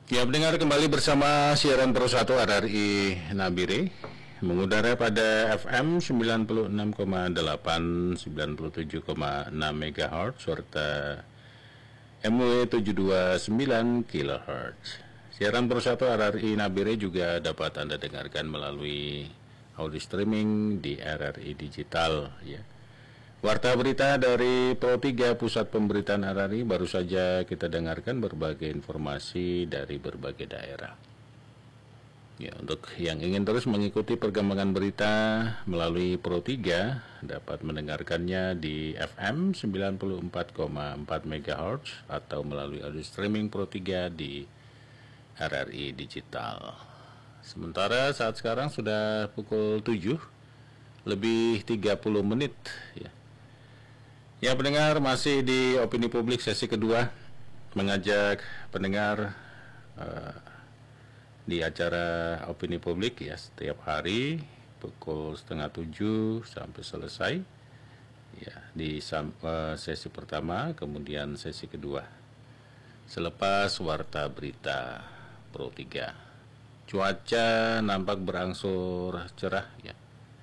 Ya, mendengar kembali bersama siaran Pro 1 RRI Nabire, mengudara pada FM 96,8, 97,6 MHz serta MW 729 kHz. Siaran Pro 1 RRI Nabire juga dapat Anda dengarkan melalui audio streaming di RRI Digital, ya. Warta berita dari Pro 3 Pusat Pemberitaan RRI, baru saja kita dengarkan berbagai informasi dari berbagai daerah. Ya, untuk yang ingin terus mengikuti perkembangan berita melalui Pro 3 dapat mendengarkannya di FM 94,4 MHz atau melalui audio streaming Pro 3 di RRI Digital. Sementara saat sekarang sudah pukul 7 lebih 30 menit, ya. Ya, pendengar, masih di Opini Publik sesi kedua, mengajak pendengar di acara Opini Publik, ya, setiap hari pukul setengah 7 sampai selesai, ya, di sesi pertama, kemudian sesi kedua selepas warta berita Pro 3. Cuaca nampak berangsur cerah, ya.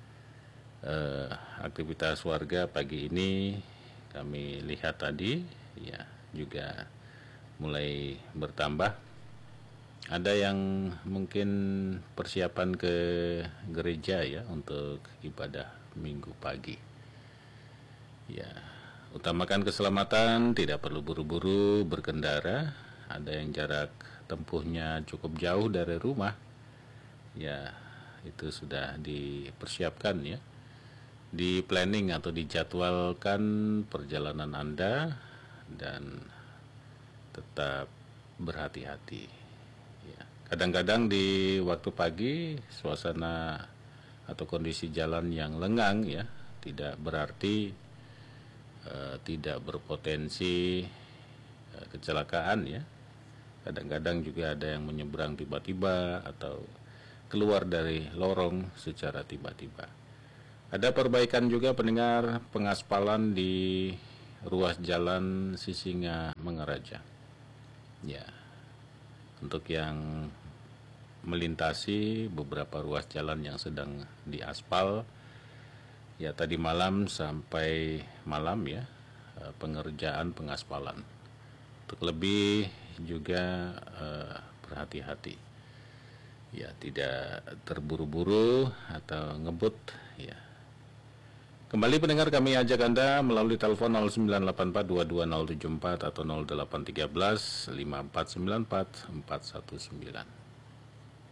Aktivitas warga pagi ini kami lihat tadi, ya, juga mulai bertambah. Ada yang mungkin persiapan ke gereja, ya, untuk ibadah minggu pagi. Ya, utamakan keselamatan, tidak perlu buru-buru berkendara. Ada yang jarak tempuhnya cukup jauh dari rumah, ya, itu sudah dipersiapkan, ya, di planning atau dijadwalkan perjalanan Anda, dan tetap berhati-hati, ya. Kadang-kadang di waktu pagi suasana atau kondisi jalan yang lengang, ya, tidak berarti tidak berpotensi kecelakaan, ya. Kadang-kadang juga ada yang menyeberang tiba-tiba atau keluar dari lorong secara tiba-tiba. Ada perbaikan juga, pendengar, pengaspalan di ruas jalan Sisinga Mengaraja. Ya, untuk yang melintasi beberapa ruas jalan yang sedang diaspal, ya, tadi malam sampai malam, ya, pengerjaan pengaspalan. Untuk lebih juga berhati-hati, ya, tidak terburu-buru atau ngebut, ya. Kembali pendengar, kami ajak Anda melalui telepon 0984220074 atau 0813 5494 419.